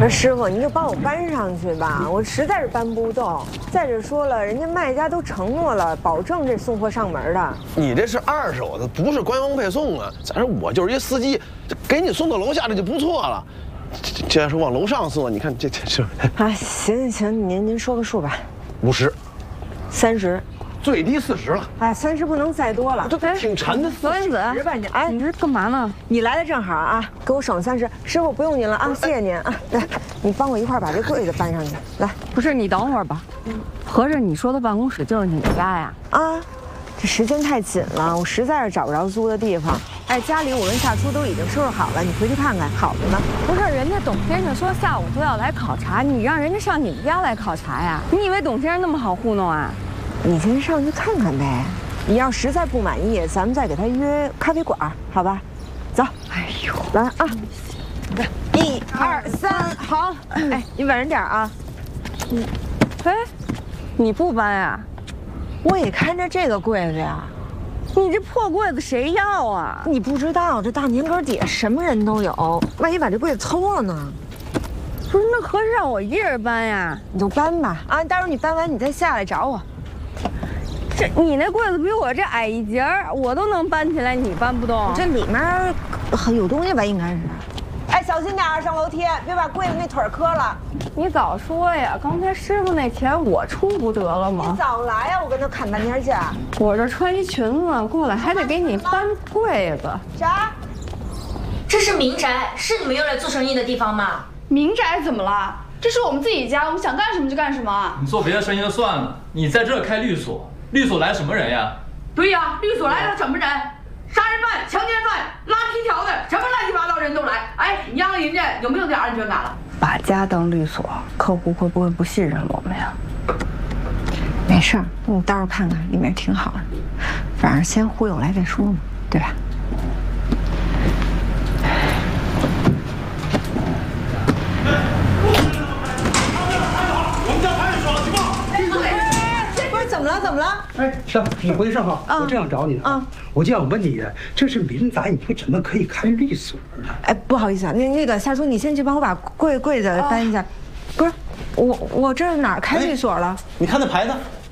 不是师傅，您就帮我搬上去吧，我实在是搬不动。再者说了，人家卖家都承诺了，保证这送货上门的。 你这是二手的，不是官方配送啊。再说我就是一司机，给你送到楼下这就不错了。这要是往楼上送，你看这是。 啊，行，您说个数吧。 50、 30。 最低40了， 哎，30不能再多了， 这挺沉的。 罗云子， 哎， 你这干嘛呢？ 你来的正好啊，给我省30。师傅不用您了啊，谢谢您啊。来，你帮我一块把这柜子搬上去。来， 不是你等会儿吧？合着你说的办公室就是你们家呀？ 啊，这时间太紧了，我实在是找不着租的地方。哎，家里我跟夏叔都已经收拾好了，你回去看看，好着呢。 不是，人家董先生说下午就要来考察，你让人家上你们家来考察呀？你以为董先生那么好糊弄啊？ 你先上去看看呗，你要实在不满意，咱们再给他约咖啡馆，好吧？走。哎呦，来啊！1、2、3，好。哎，你稳着点啊。 哎，你不搬呀？ 我也看着这个柜子呀。 你这破柜子谁要啊？ 你不知道，这大年根底下什么人都有，万一把这柜子偷了呢？ 不是，那合适让我一人搬呀？ 你就搬吧。啊，待会儿你搬完你再下来找我。 这你那柜子比我这矮一截儿，我都能搬起来，你搬不动。 这里面有东西吧？应该是。哎，小心点儿，上楼梯，别把柜子那腿磕了。 你早说呀！刚才师傅那钱我出不得了吗？ 你早来呀！我跟他砍半天去。 我这穿一裙子过来，还得给你搬柜子。 啥？ 这是民宅，是你们用来做生意的地方吗？ 民宅怎么了？这是我们自己家，我们想干什么就干什么。 你做别的生意就算了，你在这儿开律所。 律所来什么人呀？ 对呀，律所来了什么人？杀人犯、强奸犯、拉皮条的，什么乱七八糟人都来。哎，你让人家有没有点安全感了？ 把家当律所，客户会不会不信任我们呀？ 没事儿，你到时候看看，里面挺好的。反正先忽悠来再说嘛，对吧？怎么了？ 哎，上你回去上号，我正想找你呢。我就想问你，这是民宅，你说怎么可以开律所呢？ 哎，不好意思啊，那个夏叔，你先去帮我把柜子搬一下。不是，我这哪儿开律所了？ 你看那牌子，